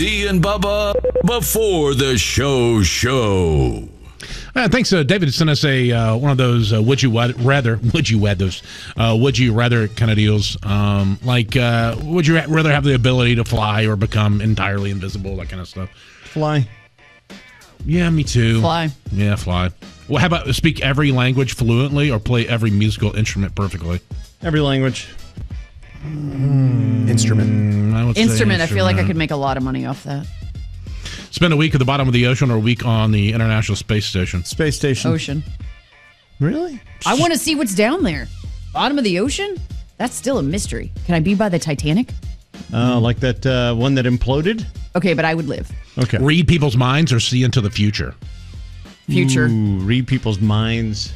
D and Bubba before the show. Thanks, David sent us a one of those would you rather kind of deals. Would you rather have the ability to fly or become entirely invisible, that kind of stuff? Fly. Yeah, me too. Fly. Yeah, fly. Well, how about speak every language fluently or play every musical instrument perfectly? Every language. Instrument. I would say Instrument. I feel like I could make a lot of money off that. Spend a week at the bottom of the ocean or a week on the International Space Station. Space Station. Ocean. Really? I want to see what's down there. Bottom of the ocean? That's still a mystery. Can I be by the Titanic? Oh, like that one that imploded? Okay, but I would live. Okay. Read people's minds or see into the future? Future. Ooh, read people's minds.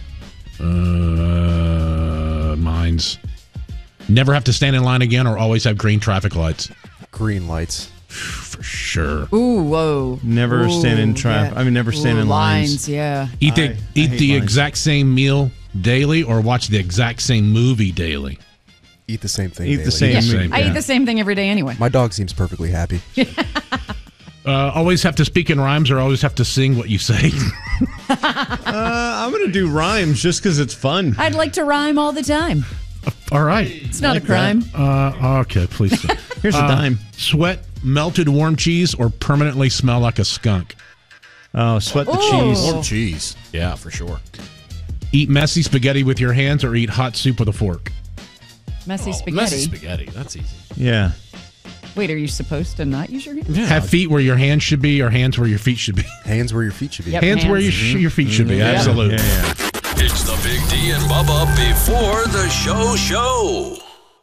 Minds. Never have to stand in line again or always have green traffic lights? Green lights. For sure. Ooh, whoa. Never stand in traffic. Yeah. I mean, never stand in lines. Yeah. Eat I the hate lines. exact same meal daily or watch the exact same movie daily? Eat the same thing. Eat the daily. same. Yeah. Same, I yeah. eat the same thing every day anyway. My dog seems perfectly happy. Always have to speak in rhymes or always have to sing what you say? I'm going to do rhymes just because it's fun. I'd like to rhyme all the time. All right. It's not a crime. Okay, please. Here's a dime. Sweat melted warm cheese or permanently smell like a skunk? Oh, sweat the Ooh. cheese. Warm cheese. Yeah, for sure. Eat messy spaghetti with your hands or eat hot soup with a fork? Messy spaghetti. Messy spaghetti. That's easy. Yeah. Wait, are you supposed to not use your hands? Have feet where your hands should be or hands where your feet should be? Hands where your feet should be. Yep. Hands where your feet should be. Absolutely. Yeah. It's the Big D and Bubba before the show.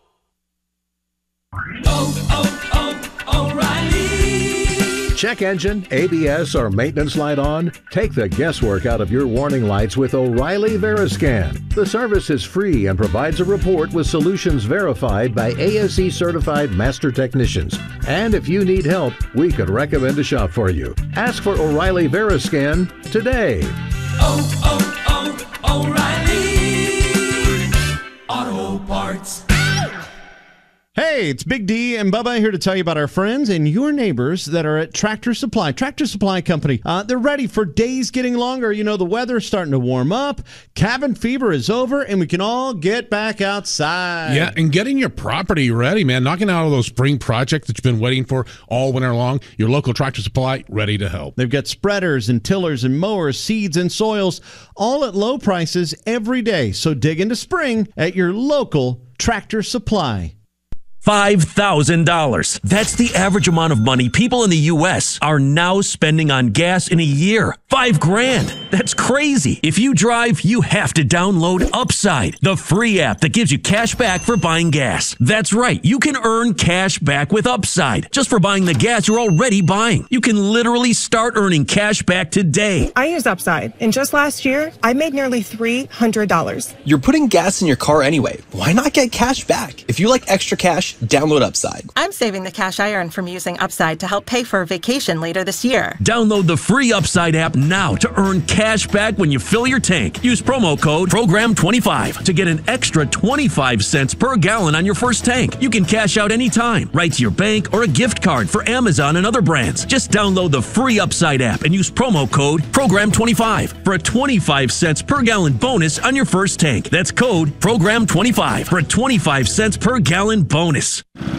O'Reilly. Check engine, ABS, or maintenance light on? Take the guesswork out of your warning lights with O'Reilly Veriscan. The service is free and provides a report with solutions verified by ASE certified master technicians. And if you need help, we could recommend a shop for you. Ask for O'Reilly Veriscan today. O'Reilly Auto Parts. Hey, it's Big D and Bubba here to tell you about our friends and your neighbors that are at Tractor Supply. Tractor Supply Company. They're ready for days getting longer. You know, the weather's starting to warm up. Cabin fever is over, and we can all get back outside. Yeah, and getting your property ready, man. Knocking out all those spring projects that you've been waiting for all winter long. Your local Tractor Supply, ready to help. They've got spreaders and tillers and mowers, seeds and soils, all at low prices every day. So dig into spring at your local Tractor Supply. $5,000. That's the average amount of money people in the U.S. are now spending on gas in a year. $5,000. That's crazy. If you drive, you have to download Upside, the free app that gives you cash back for buying gas. That's right. You can earn cash back with Upside just for buying the gas you're already buying. You can literally start earning cash back today. I use Upside, and just last year, I made nearly $300. You're putting gas in your car anyway. Why not get cash back? If you like extra cash, download Upside. I'm saving the cash I earn from using Upside to help pay for a vacation later this year. Download the free Upside app now to earn cash back when you fill your tank. Use promo code PROGRAM25 to get an extra 25 cents per gallon on your first tank. You can cash out anytime, right to your bank or a gift card for Amazon and other brands. Just download the free Upside app and use promo code PROGRAM25 for a 25 cents per gallon bonus on your first tank. That's code PROGRAM25 for a 25 cents per gallon bonus.